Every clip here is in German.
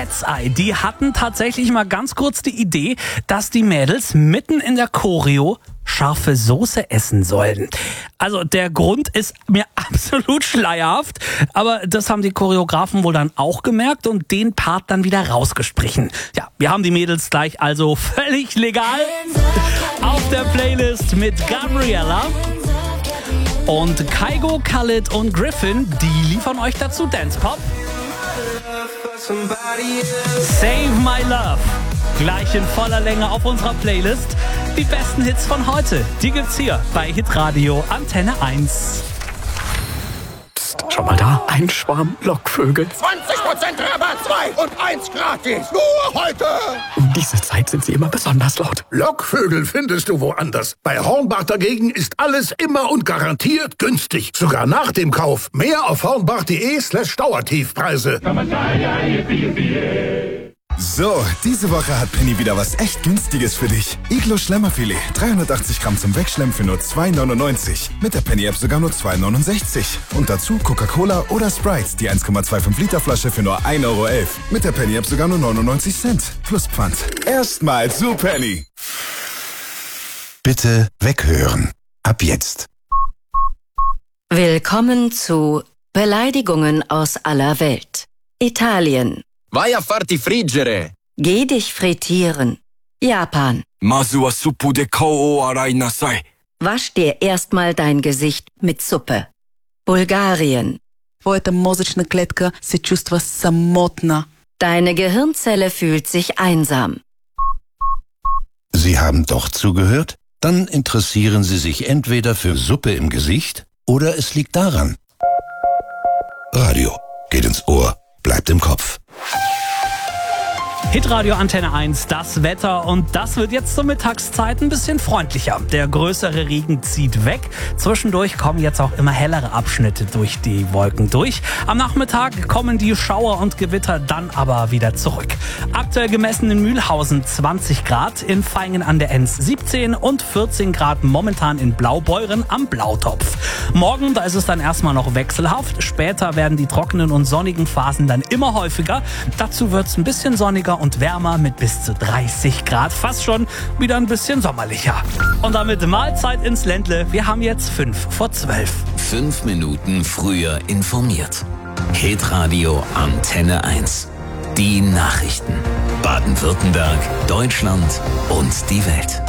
Die hatten tatsächlich mal ganz kurz die Idee, dass die Mädels mitten in der Choreo scharfe Soße essen sollen. Also der Grund ist mir absolut schleierhaft, aber das haben die Choreografen wohl dann auch gemerkt und den Part dann wieder rausgestrichen. Ja, wir haben die Mädels gleich also völlig legal auf der Playlist mit Gabriella. Und Kygo, Khalid und Griffin, die liefern euch dazu Dance Pop. Save My Love. Gleich in voller Länge auf unserer Playlist. Die besten Hits von heute, die gibt's hier bei Hitradio Antenne 1. Psst, schau mal da, ein Schwarm Lockvögel. 20% Rabatt, 2 und 1 gratis. Nur heute. Um diese Zeit sind sie immer besonders laut. Lockvögel findest du woanders. Bei Hornbach dagegen ist alles immer und garantiert günstig. Sogar nach dem Kauf. Mehr auf hornbach.de/Dauertiefpreise. So, diese Woche hat Penny wieder was echt Günstiges für dich. Iglo Schlemmerfilet, 380 Gramm zum Wegschlemmen für nur 2,99. Mit der Penny-App sogar nur 2,69. Und dazu Coca-Cola oder Sprite, die 1,25 Liter Flasche für nur 1,11 Euro. Mit der Penny-App sogar nur 99 Cent. Plus Pfand. Erstmal zu Penny. Bitte weghören. Ab jetzt. Willkommen zu Beleidigungen aus aller Welt. Italien. Vai a farti friggere. Geh dich frittieren. Japan. Masu wa suppu de kao o arai nasai. Wasch dir erstmal dein Gesicht mit Suppe. Bulgarien. Твоята мозъчна клетка се чувства самотна. Deine Gehirnzelle fühlt sich einsam. Sie haben doch zugehört? Dann interessieren Sie sich entweder für Suppe im Gesicht oder es liegt daran. Radio geht ins Ohr, bleibt im Kopf. Hitradio Antenne 1, das Wetter, und das wird jetzt zur Mittagszeit ein bisschen freundlicher. Der größere Regen zieht weg. Zwischendurch kommen jetzt auch immer hellere Abschnitte durch die Wolken durch. Am Nachmittag kommen die Schauer und Gewitter dann aber wieder zurück. Aktuell gemessen in Mühlhausen 20 Grad, in Vaihingen an der Enns 17 und 14 Grad momentan in Blaubeuren am Blautopf. Morgen, da ist es dann erstmal noch wechselhaft. Später werden die trockenen und sonnigen Phasen dann immer häufiger. Dazu wird es ein bisschen sonniger und wärmer mit bis zu 30 Grad. Fast schon wieder ein bisschen sommerlicher. Und damit Mahlzeit ins Ländle. Wir haben jetzt 11:55. 5 Minuten früher informiert. Hitradio Antenne 1. Die Nachrichten. Baden-Württemberg, Deutschland und die Welt.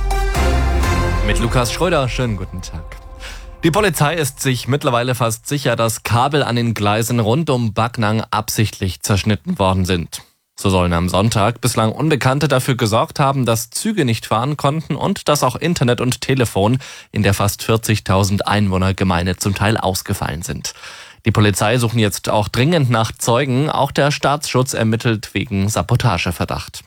Mit Lukas Schröder, schönen guten Tag. Die Polizei ist sich mittlerweile fast sicher, dass Kabel an den Gleisen rund um Backnang absichtlich zerschnitten worden sind. So sollen am Sonntag bislang Unbekannte dafür gesorgt haben, dass Züge nicht fahren konnten und dass auch Internet und Telefon in der fast 40.000 Einwohnergemeinde zum Teil ausgefallen sind. Die Polizei suchen jetzt auch dringend nach Zeugen. Auch der Staatsschutz ermittelt wegen Sabotageverdacht.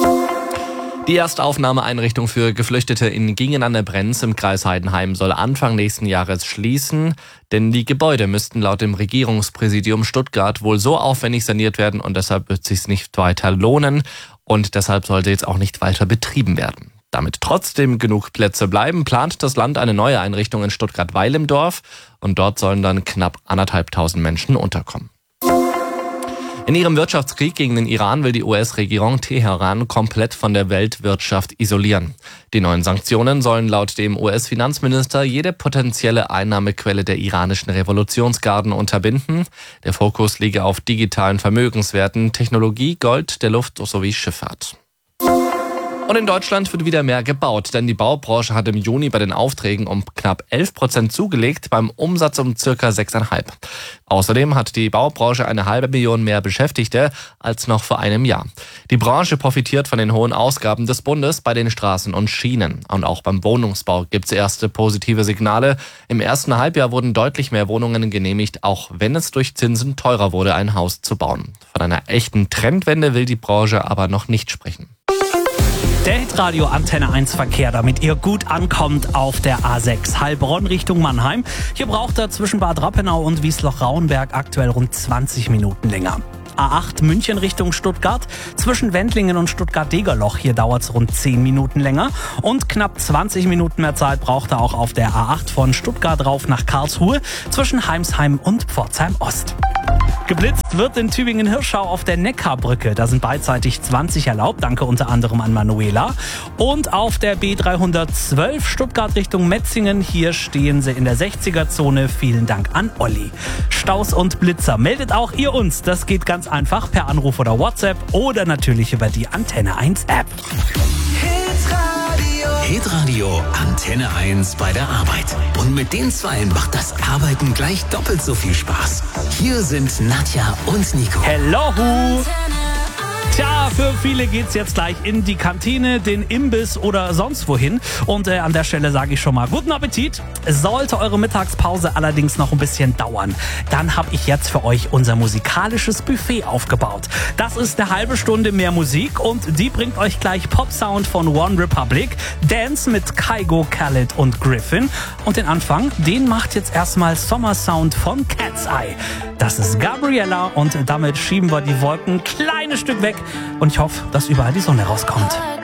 Die Erstaufnahmeeinrichtung für Geflüchtete in Gingen an der Brenz im Kreis Heidenheim soll Anfang nächsten Jahres schließen, denn die Gebäude müssten laut dem Regierungspräsidium Stuttgart wohl so aufwendig saniert werden und deshalb wird es sich nicht weiter lohnen und deshalb sollte jetzt auch nicht weiter betrieben werden. Damit trotzdem genug Plätze bleiben, plant das Land eine neue Einrichtung in Stuttgart-Weil im Dorf und dort sollen dann knapp 1.500 Menschen unterkommen. In ihrem Wirtschaftskrieg gegen den Iran will die US-Regierung Teheran komplett von der Weltwirtschaft isolieren. Die neuen Sanktionen sollen laut dem US-Finanzminister jede potenzielle Einnahmequelle der iranischen Revolutionsgarden unterbinden. Der Fokus liege auf digitalen Vermögenswerten, Technologie, Gold, der Luft- sowie Schifffahrt. Und in Deutschland wird wieder mehr gebaut, denn die Baubranche hat im Juni bei den Aufträgen um knapp 11% zugelegt, beim Umsatz um ca. 6,5%. Außerdem hat die Baubranche 500.000 mehr Beschäftigte als noch vor einem Jahr. Die Branche profitiert von den hohen Ausgaben des Bundes bei den Straßen und Schienen. Und auch beim Wohnungsbau gibt es erste positive Signale. Im ersten Halbjahr wurden deutlich mehr Wohnungen genehmigt, auch wenn es durch Zinsen teurer wurde, ein Haus zu bauen. Von einer echten Trendwende will die Branche aber noch nicht sprechen. Der Hitradio Antenne 1 Verkehr, damit ihr gut ankommt auf der A6 Heilbronn Richtung Mannheim. Hier braucht er zwischen Bad Rappenau und Wiesloch-Rauenberg aktuell rund 20 Minuten länger. A8 München Richtung Stuttgart, zwischen Wendlingen und Stuttgart-Degerloch. Hier dauert es rund 10 Minuten länger. Und knapp 20 Minuten mehr Zeit braucht er auch auf der A8 von Stuttgart rauf nach Karlsruhe, zwischen Heimsheim und Pforzheim Ost. Geblitzt wird in Tübingen-Hirschau auf der Neckarbrücke. Da sind beidseitig 20 erlaubt, danke unter anderem an Manuela. Und auf der B312 Stuttgart Richtung Metzingen, hier stehen sie in der 60er-Zone. Vielen Dank an Olli. Staus und Blitzer, meldet auch ihr uns. Das geht ganz einfach per Anruf oder WhatsApp oder natürlich über die Antenne 1 App. Hitradio Antenne 1 bei der Arbeit. Und mit den Zweien macht das Arbeiten gleich doppelt so viel Spaß. Hier sind Nadja und Nico. Hello! Tja, für viele geht's jetzt gleich in die Kantine, den Imbiss oder sonst wohin. Und an der Stelle sage ich schon mal guten Appetit. Sollte eure Mittagspause allerdings noch ein bisschen dauern, dann habe ich jetzt für euch unser musikalisches Buffet aufgebaut. Das ist eine halbe Stunde mehr Musik und die bringt euch gleich Pop-Sound von One Republic, Dance mit Kygo, Khaled und Griffin. Und den Anfang, den macht jetzt erstmal Sommersound von Cat's Eye. Das ist Gabriella und damit schieben wir die Wolken ein kleines Stück weg und ich hoffe, dass überall die Sonne rauskommt.